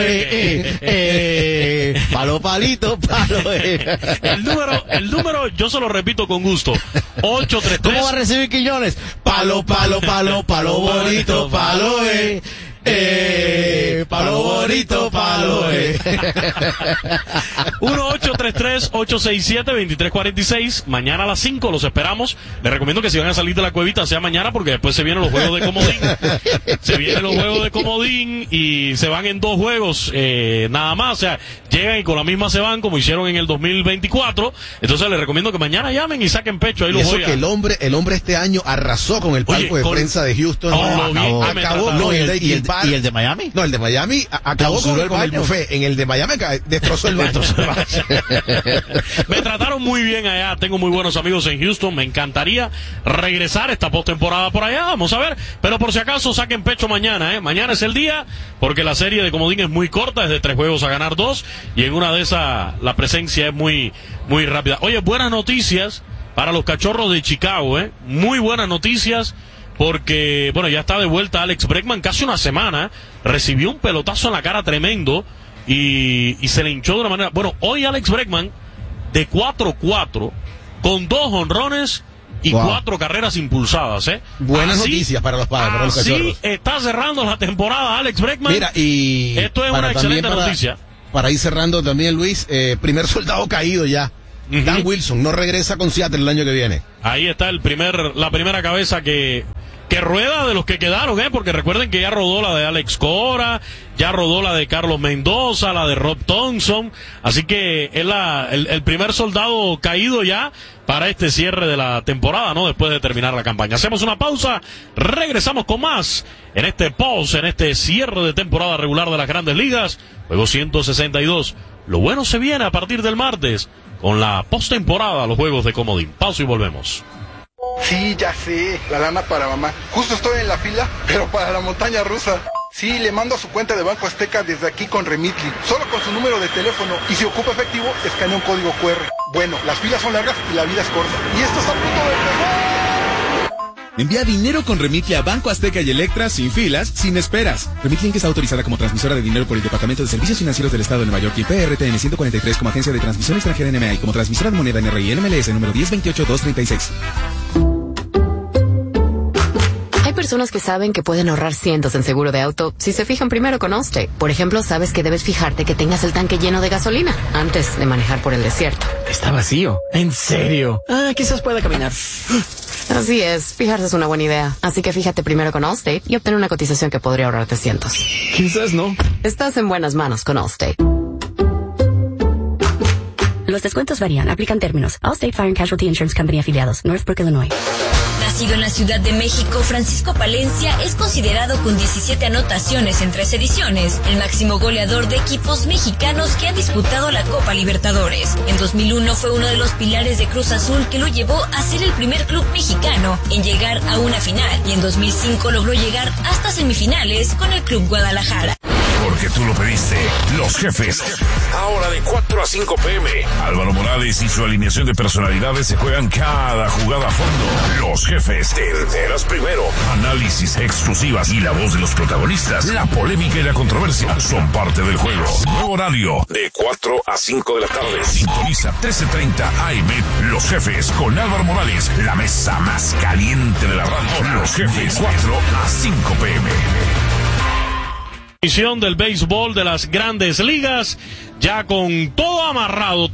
[SPEAKER 2] palo, palito, palo,
[SPEAKER 1] El número yo se lo repito con gusto. 833.
[SPEAKER 2] ¿Cómo va a recibir Quiñones? Palo, palo bonito, palo, palo bonito, palo,
[SPEAKER 1] 1-833-867-2346. Mañana a las 5 los esperamos. Les recomiendo que si van a salir de la cuevita sea mañana, porque después se vienen los juegos de comodín. Se vienen los juegos de comodín y se van en 2 juegos nada más. O sea, llegan y con la misma se van, como hicieron en el 2024. Entonces les recomiendo que mañana llamen y saquen pecho. Ahí
[SPEAKER 3] y eso que el hombre este año arrasó con el palco de prensa de Houston.
[SPEAKER 2] Acabó. ¿Y el de Miami?
[SPEAKER 3] No, el de Miami acabó con el buffet. En el de Miami destrozó el baño.
[SPEAKER 1] Me trataron muy bien allá. Tengo muy buenos amigos en Houston. Me encantaría regresar esta postemporada por allá. Vamos a ver. Pero por si acaso saquen pecho mañana. Mañana es el día, porque la serie de comodín es muy corta. Es de 3 juegos a ganar 2. Y en una de esas la presencia es muy, muy rápida. Oye, buenas noticias para los Cachorros de Chicago. Muy buenas noticias. Porque, bueno, ya está de vuelta Alex Bregman, casi una semana, recibió un pelotazo en la cara tremendo y se le hinchó de una manera. Bueno, hoy Alex Bregman de 4-4 con 2 jonrones y 4 carreras impulsadas,
[SPEAKER 3] Buenas noticias para los padres, para los Cachorros.
[SPEAKER 1] Está cerrando la temporada Alex Bregman.
[SPEAKER 3] Mira, y
[SPEAKER 1] esto es una excelente noticia.
[SPEAKER 3] Para ir cerrando también, Luis, primer soldado caído ya. Dan Wilson no regresa con Seattle el año que viene.
[SPEAKER 1] Ahí está la primera cabeza que rueda de los que quedaron, porque recuerden que ya rodó la de Alex Cora, ya rodó la de Carlos Mendoza, la de Rob Thompson, así que es el primer soldado caído ya para este cierre de la temporada, ¿no? Después de terminar la campaña. Hacemos una pausa, regresamos con más en este post, en este cierre de temporada regular de las Grandes Ligas, juego 162. Lo bueno se viene a partir del martes con la postemporada, los juegos de comodín. Pausa y volvemos.
[SPEAKER 10] Sí, ya sé, la lana para mamá. Justo estoy en la fila, pero para la montaña rusa. Sí, le mando a su cuenta de Banco Azteca desde aquí con Remitly, solo con su número de teléfono, y si ocupa efectivo, escanea un código QR. Bueno, las filas son largas y la vida es corta. Y esto está a punto de empezar.
[SPEAKER 11] Envía dinero con Remitly a Banco Azteca y Electra sin filas, sin esperas. Remitly está autorizada como transmisora de dinero por el Departamento de Servicios Financieros del Estado de Nueva York y PRTN 143 como agencia de transmisión extranjera NMA y como transmisora de moneda NRI NMLS número 1028-236.
[SPEAKER 12] Hay personas que saben que pueden ahorrar cientos en seguro de auto si se fijan primero con Allstate. Por ejemplo, sabes que debes fijarte que tengas el tanque lleno de gasolina antes de manejar por el desierto.
[SPEAKER 17] Está vacío. ¿En serio? Quizás pueda caminar.
[SPEAKER 12] Así es, fijarse es una buena idea. Así que fíjate primero con Allstate y obtén una cotización que podría ahorrarte cientos.
[SPEAKER 17] Quizás no.
[SPEAKER 12] Estás en buenas manos con Allstate.
[SPEAKER 5] Los descuentos varían, aplican términos. Allstate Fire and Casualty Insurance Company afiliados, Northbrook, Illinois.
[SPEAKER 6] Nacido en la Ciudad de México, Francisco Palencia es considerado con 17 anotaciones en 3 ediciones, el máximo goleador de equipos mexicanos que han disputado la Copa Libertadores. En 2001 fue uno de los pilares de Cruz Azul que lo llevó a ser el primer club mexicano en llegar a una final, y en 2005 logró llegar hasta semifinales con el Club Guadalajara.
[SPEAKER 19] Porque tú lo pediste. Los Jefes. Ahora de 4 a 5 p.m. Álvaro Morales y su alineación de personalidades se juegan cada jugada a fondo. Los Jefes. Te enteras primero. Análisis exclusivas y la voz de los protagonistas. La polémica y la controversia son parte del juego. Nuevo horario de 4 a 5 de la tarde. Sintoniza 13:30 AM. Los Jefes con Álvaro Morales. La mesa más caliente de la radio. Los Jefes. 4 a 5 p.m.
[SPEAKER 1] Del béisbol de las Grandes Ligas, ya con todo amarrado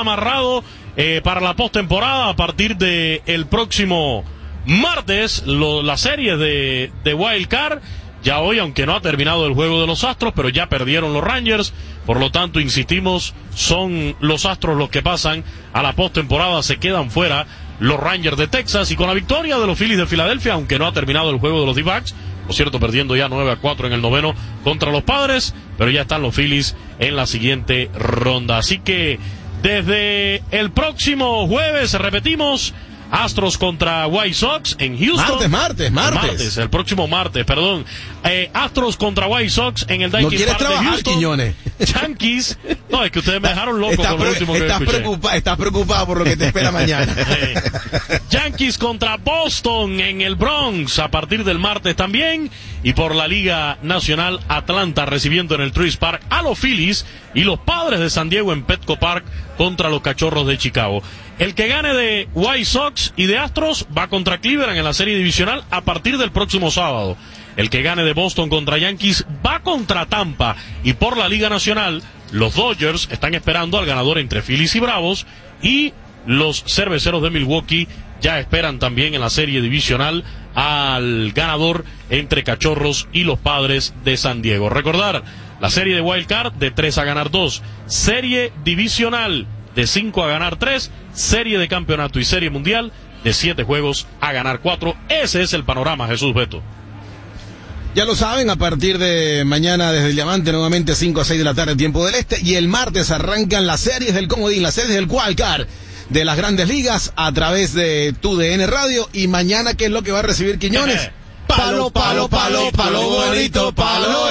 [SPEAKER 1] para la postemporada a partir de el próximo martes, las series de Wild Card. Ya hoy, aunque no ha terminado el juego de los Astros, pero ya perdieron los Rangers, por lo tanto, insistimos, son los Astros los que pasan a la postemporada, se quedan fuera los Rangers de Texas, y con la victoria de los Phillies de Filadelfia, aunque no ha terminado el juego de los D-backs, por cierto, perdiendo ya 9-4 en el noveno contra los Padres, pero ya están los Phillies en la siguiente ronda. Así que desde el próximo jueves, repetimos, Astros contra White Sox en Houston.
[SPEAKER 3] Martes.
[SPEAKER 1] El próximo martes, perdón. Astros contra White Sox en el Daikin Park de Houston.
[SPEAKER 3] Quiñones.
[SPEAKER 1] Yankees. No, es que ustedes me dejaron loco con lo último que escuché.
[SPEAKER 3] Estás preocupado por lo que te espera mañana.
[SPEAKER 1] Yankees contra Boston en el Bronx a partir del martes también. Y por la Liga Nacional, Atlanta recibiendo en el Truist Park a los Phillies, y los Padres de San Diego en Petco Park contra los Cachorros de Chicago. El que gane de White Sox y de Astros va contra Cleveland en la serie divisional a partir del próximo sábado. El que gane de Boston contra Yankees va contra Tampa, y por la Liga Nacional los Dodgers están esperando al ganador entre Phillies y Bravos, y los Cerveceros de Milwaukee ya esperan también en la serie divisional al ganador entre Cachorros y los Padres de San Diego. Recordar, la serie de Wild Card de 3 a ganar 2, serie divisional de 5 a ganar 3, serie de campeonato y serie mundial de 7 juegos a ganar 4. Ese es el panorama, Jesús Beto.
[SPEAKER 3] Ya lo saben, a partir de mañana desde el Diamante, nuevamente 5 a 6 de la tarde, tiempo del este, y el martes arrancan las series del comodín, las series del Wild Card de las Grandes Ligas a través de TUDN Radio. Y mañana, ¿qué es lo que va a recibir Quiñones? Palo, palo, palo, palo bonito, palo,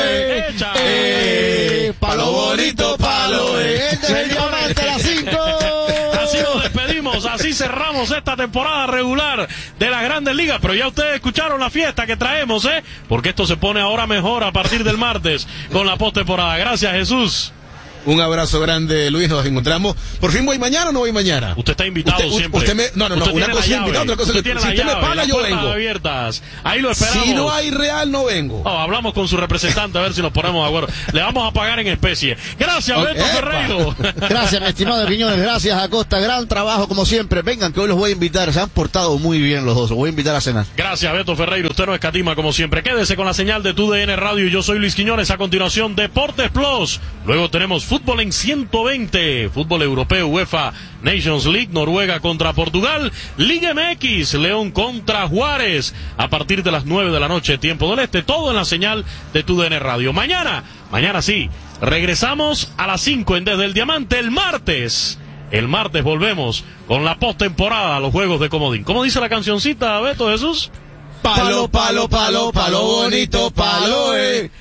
[SPEAKER 3] palo bonito, palo,
[SPEAKER 21] El Diamante a las 5.
[SPEAKER 1] Así nos despedimos, así cerramos esta temporada regular de las Grandes Ligas. Pero ya ustedes escucharon la fiesta que traemos, porque esto se pone ahora mejor a partir del martes con la postemporada. Gracias, Jesús.
[SPEAKER 3] Un abrazo grande, Luis, nos encontramos. ¿Por fin voy mañana o no voy mañana?
[SPEAKER 1] Usted está invitado siempre.
[SPEAKER 3] No, una cosa es invitado, otra cosa es que si usted me paga, yo vengo.
[SPEAKER 1] Abiertas. Ahí lo esperamos.
[SPEAKER 3] Si no hay real, no vengo.
[SPEAKER 1] Hablamos con su representante a ver si nos ponemos de acuerdo. Le vamos a pagar en especie. Gracias, Beto Ferreiro.
[SPEAKER 2] Gracias, mi estimado Quiñones. Gracias, Acosta. Gran trabajo, como siempre. Vengan, que hoy los voy a invitar. Se han portado muy bien los dos. Los voy a invitar a cenar.
[SPEAKER 1] Gracias, Beto Ferreiro. Usted no escatima, como siempre. Quédese con la señal de TUDN Radio. Yo soy Luis Quiñones. A continuación, Deportes Plus. Luego tenemos fútbol en 120. Fútbol europeo, UEFA Nations League, Noruega contra Portugal. Liga MX, León contra Juárez. A partir de las 9 de la noche, tiempo del este. Todo en la señal de TUDN Radio. Mañana sí, regresamos a las 5 en Desde el Diamante. El martes volvemos con la postemporada, los juegos de comodín. ¿Cómo dice la cancioncita, Beto Jesús?
[SPEAKER 3] Palo, palo, palo, palo bonito, palo,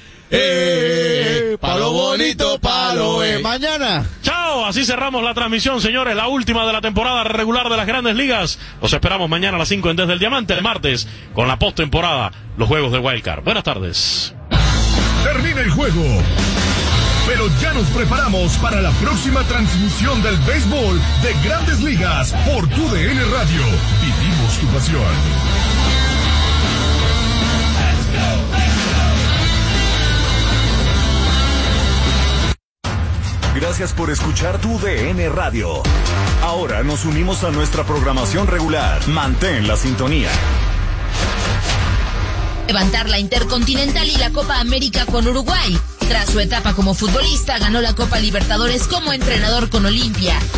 [SPEAKER 3] palo bonito, palo,
[SPEAKER 2] Mañana.
[SPEAKER 1] Chao, así cerramos la transmisión, señores, la última de la temporada regular de las Grandes Ligas. Los esperamos mañana a las 5 en Desde el Diamante, el martes, con la postemporada, los juegos de Wild Card. Buenas tardes.
[SPEAKER 19] Termina el juego, pero ya nos preparamos para la próxima transmisión del béisbol de Grandes Ligas por TUDN Radio. Vivimos tu pasión.
[SPEAKER 23] Gracias por escuchar TUDN Radio. Ahora nos unimos a nuestra programación regular. Mantén la sintonía.
[SPEAKER 6] Levantar la Intercontinental y la Copa América con Uruguay. Tras su etapa como futbolista, ganó la Copa Libertadores como entrenador con Olimpia.